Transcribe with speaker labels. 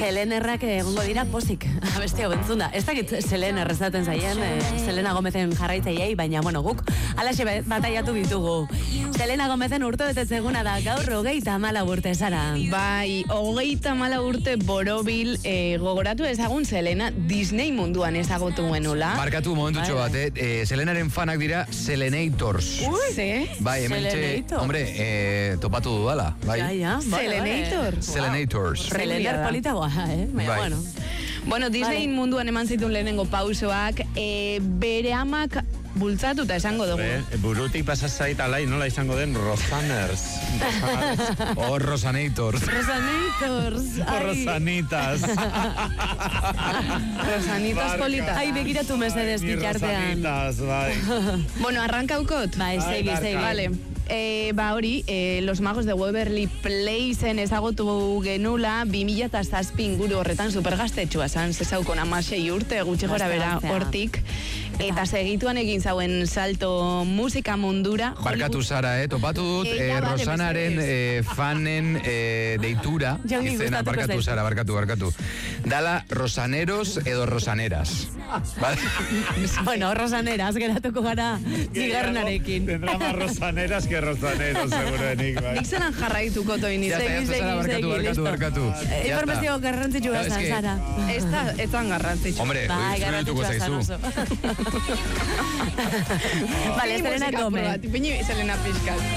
Speaker 1: Selenerrak egongo dira pozik. Abeste hau entzunda. Ez dakit Selener ezaten zaien, Selena Gomezen jarraitzaiei, baina bueno, guk alaxe bataiatu bitugu. Selena Gomezen urte betetzeguna da, gaur 34 urte zara.
Speaker 2: Bai, 34 urte borobil, gogoratu ezagun Selena Disney munduan ezagutu genuela.
Speaker 3: Markatu momentutxo bat, Selenaren fanak dira Selenators.
Speaker 2: Ze?
Speaker 3: Bai, hemen hombre, topatu dudala. Bai.
Speaker 1: Ja,
Speaker 2: Selenator.
Speaker 3: Selenators.
Speaker 1: Selener politagoa,
Speaker 3: Bai.
Speaker 2: Bueno, Disney munduan eman zituen lehenengo pausoak, bere amak bultzatuta esango dugu.
Speaker 4: Burutik pasazait alai nola izango den Rosaners.
Speaker 3: O Rosanators.
Speaker 1: Rosanators.
Speaker 4: Rosanitas.
Speaker 2: Rosanitas polita.
Speaker 1: Ai, begiratu mesedez bitartean.
Speaker 4: Rosanitas, bai.
Speaker 2: Bueno, arrankaukot.
Speaker 1: Bai, segi.
Speaker 2: Vale. Hori, Los Magos de Waverly Placen ezagutu genula 2007 inguru horretan supergaztetxua zan, zezaukon 16 urte gutxi gora bera hortik, eta segituan egin zauen salto musika mundura.
Speaker 3: Barkatu zara, topatu dut, Rosanaren fanen deitura, izena, barkatu zara, barkatu. Dala Rosaneros edo Rosaneras.
Speaker 1: Bueno, Rosaneras, geratuko gara bigarrenarekin.
Speaker 4: Tendrá más Rosaneras que Rosaneros, segurenik, bai.
Speaker 2: Nik zelan jarraituko toin izan.
Speaker 3: Barkatu.
Speaker 1: Informazio garrantzitsu gazan, Sara.
Speaker 2: Ez zan garrantzitsu.
Speaker 3: Hombre, zurituko zaizu.
Speaker 1: Vale, Selena Gomez.
Speaker 2: Selena Piscal.